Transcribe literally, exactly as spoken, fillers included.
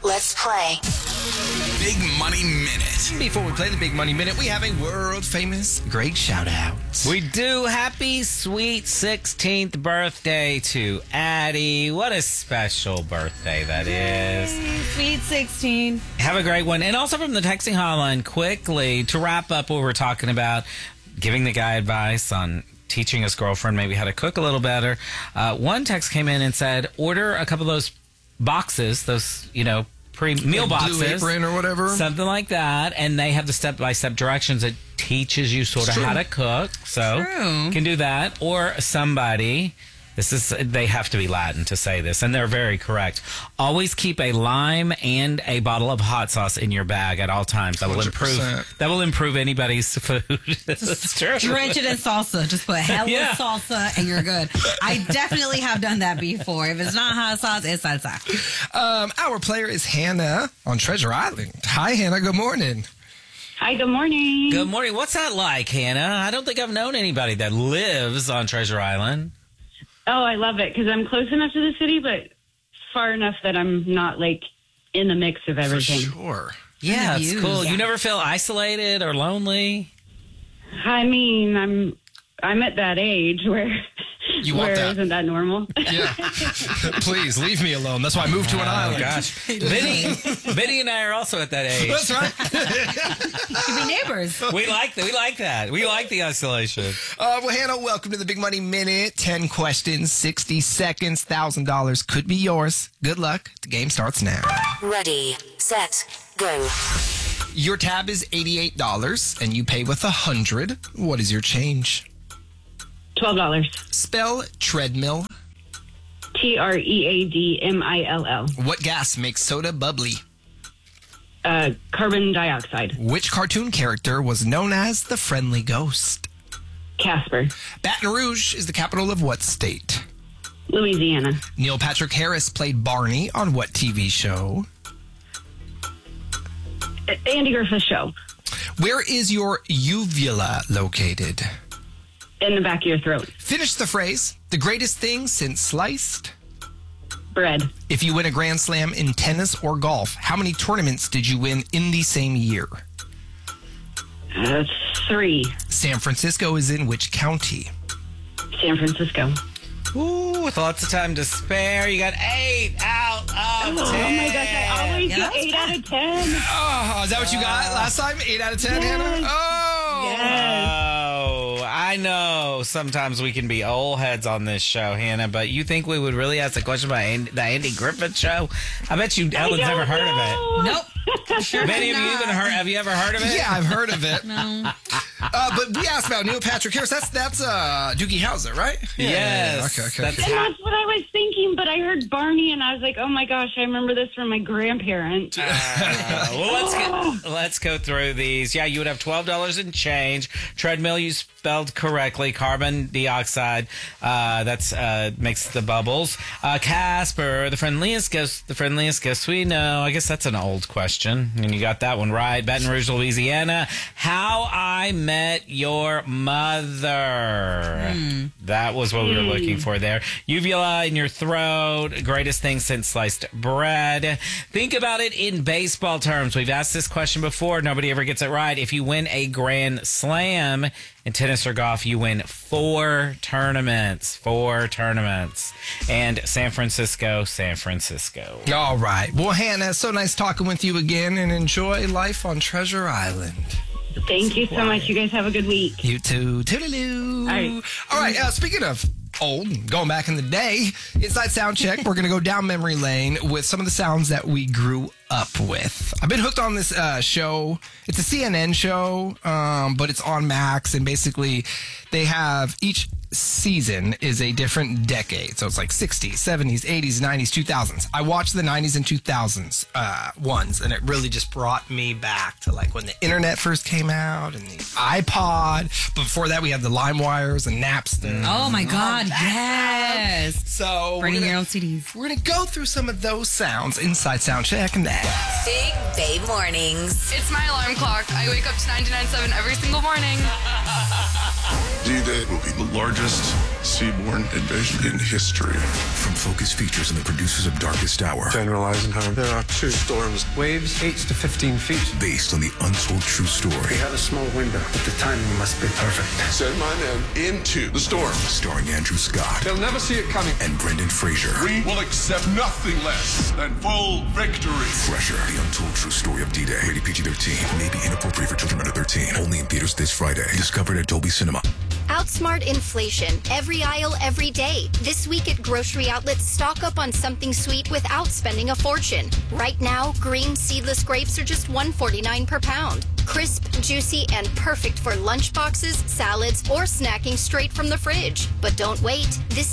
Let's play. Big Money Minute. Before we play the Big Money Minute, we have a world-famous great shout-out. We do. Happy sweet sixteenth birthday to Addie. What a special birthday that is. Sweet sixteen. Have a great one. And also from the texting hotline, quickly, to wrap up what we're talking about, giving the guy advice on teaching his girlfriend maybe how to cook a little better. Uh, one text came in and said, order a couple of those boxes, those, you know, pre-meal Like boxes. Blue Apron or whatever. Something like that. And they have the step-by-step directions that teaches you sort of True. how to cook. So True. you can do that. Or somebody, this is, they have to be Latin to say this, and they're very correct. Always keep a lime and a bottle of hot sauce in your bag at all times. That will one hundred percent. improve, that will improve anybody's food. It's true. Drench it in salsa. Just put hella Yeah. salsa and you're good. I definitely have done that before. If it's not hot sauce, it's salsa. Um, our player is Hannah on Treasure Island. Hi, Hannah. Good morning. Hi, good morning. Good morning. What's that like, Hannah? I don't think I've known anybody that lives on Treasure Island. Oh, I love it because I'm close enough to the city, but far enough that I'm not like in the mix of everything. For sure. Yeah, it's views. cool. Yeah. You never feel isolated or lonely? I mean, I'm I'm at that age where You want where that. isn't that normal? Yeah. Please, leave me alone. That's why I moved to an Oh, island. gosh. Benny, Benny and I are also at that age. That's right. Could be neighbors. We like that. We like that. We like the isolation. Uh, well, Hannah, welcome to the Big Money Minute. ten questions, sixty seconds, one thousand dollars could be yours. Good luck. The game starts now. Ready, set, go. Your tab is eighty-eight dollars, and you pay with one hundred dollars. What is your change? Twelve dollars. Spell treadmill. T R E A D M I L L. What gas makes soda bubbly? Uh, carbon dioxide. Which cartoon character was known as the Friendly Ghost? Casper. Baton Rouge is the capital of what state? Louisiana. Neil Patrick Harris played Barney on what T V show? A- Andy Griffith Show. Where is your uvula located? In the back of your throat. Finish the phrase. The greatest thing since sliced. Bread. If you win a Grand Slam in tennis or golf, how many tournaments did you win in the same year? Uh, three. San Francisco is in which county? San Francisco. Ooh, with lots of time to spare. You got eight out of Oh, ten. my gosh, I always Yeah, get that was eight out of ten. Oh, is that what you got last time? eight out of ten, Yes. Hannah? Oh. Yes. Oh, I know sometimes we can be old heads on this show, Hannah, but you think we would really ask the question about Andy, the Andy Griffith Show? I bet you Ellen's I never don't heard of it. know. Nope. Sure Many of you not. even heard? Have you ever heard of it? Yeah, I've heard of it. No. Uh, but we asked about Neil Patrick Harris. That's that's uh, Doogie Howser, right? Yeah, Yes. Okay, okay. That's okay. And that's what I was thinking, but I heard Barney and I was like, oh my gosh, I remember this from my grandparents. Uh, well, let's go, let's go through these. Yeah, you would have twelve dollars in change. Treadmill, you spelled correctly. Carbon dioxide, uh, that's uh, makes the bubbles. Uh, Casper, the friendliest ghost, the friendliest ghost we know. I guess that's an old question, and you got that one right. Baton Rouge, Louisiana. How I Met Your Mother. Hmm. That was what we were looking for there. Uvula in your throat. Greatest thing since sliced bread. Think about it in baseball terms. We've asked this question before. Nobody ever gets it right. If you win a Grand Slam in tennis or golf, you win four tournaments. Four tournaments. And San Francisco, San Francisco. All right. Well, Hannah, so nice talking with you again, and enjoy life on Treasure Island. Thank you so much. You guys have a good week. You too. Toodaloo. All right. All right. Uh, speaking of old, going back in the day, inside sound check, we're going to go down memory lane with some of the sounds that we grew up with. I've been hooked on this uh, show. It's a C N N show, um, but it's on Max, and basically they have each season is a different decade. So it's like sixties, seventies, eighties, nineties, two thousands. I watched the nineties and two thousands uh, ones, and it really just brought me back to like when the internet first came out and the iPod. Before that, we had the LimeWires and Napster. Oh my God, yes. So Bringing we're your gonna, own C Ds. we're gonna go through some of those sounds inside sound check next. Big Bay Mornings. It's my alarm clock. I wake up to ninety-nine point seven every single morning. D-Day will be the largest largest seaborne invasion in history. From Focus Features and the producers of Darkest Hour. General Eisenhower, there are two storms. Waves eight to fifteen feet. Based on the untold true story. We had a small window, but the timing must be perfect. Send my men into the storm. Starring Andrew Scott. They'll never see it coming. And Brendan Fraser. We will accept nothing less than full victory. Fresher, the untold true story of D-Day. Rated P G thirteen. May be inappropriate for children under thirteen. Only in theaters this Friday. Discovered at Dolby Cinema. Outsmart inflation. Every aisle, every day. This week at grocery outlets, stock up on something sweet without spending a fortune. Right now, green seedless grapes are just one dollar and forty-nine cents per pound. Crisp, juicy, and perfect for lunch boxes, salads, or snacking straight from the fridge. But don't wait. This